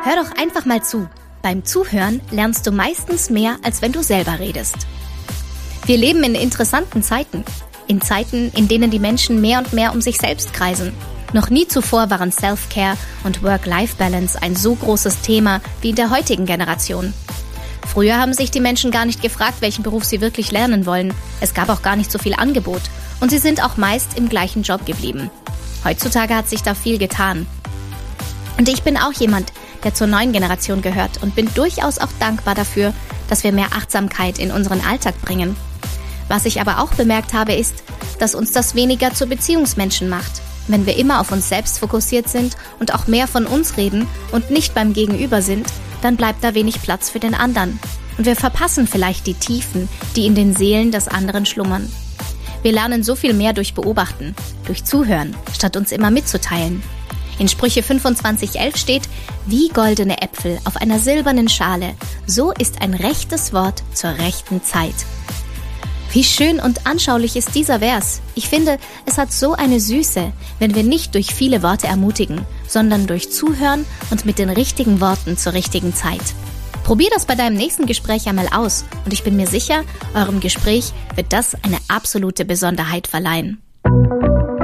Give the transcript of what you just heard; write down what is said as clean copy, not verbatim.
Hör doch einfach mal zu. Beim Zuhören lernst du meistens mehr, als wenn du selber redest. Wir leben in interessanten Zeiten. In Zeiten, in denen die Menschen mehr und mehr um sich selbst kreisen. Noch nie zuvor waren Self-Care und Work-Life-Balance ein so großes Thema wie in der heutigen Generation. Früher haben sich die Menschen gar nicht gefragt, welchen Beruf sie wirklich lernen wollen. Es gab auch gar nicht so viel Angebot. Und sie sind auch meist im gleichen Job geblieben. Heutzutage hat sich da viel getan. Und ich bin auch jemand, der zur neuen Generation gehört und bin durchaus auch dankbar dafür, dass wir mehr Achtsamkeit in unseren Alltag bringen. Was ich aber auch bemerkt habe, ist, dass uns das weniger zu Beziehungsmenschen macht. Wenn wir immer auf uns selbst fokussiert sind und auch mehr von uns reden und nicht beim Gegenüber sind, dann bleibt da wenig Platz für den anderen. Und wir verpassen vielleicht die Tiefen, die in den Seelen des anderen schlummern. Wir lernen so viel mehr durch Beobachten, durch Zuhören, statt uns immer mitzuteilen. In Sprüche 25,11 steht, wie goldene Äpfel auf einer silbernen Schale, so ist ein rechtes Wort zur rechten Zeit. Wie schön und anschaulich ist dieser Vers. Ich finde, es hat so eine Süße, wenn wir nicht durch viele Worte ermutigen, sondern durch Zuhören und mit den richtigen Worten zur richtigen Zeit. Probier das bei deinem nächsten Gespräch einmal aus und ich bin mir sicher, eurem Gespräch wird das eine absolute Besonderheit verleihen.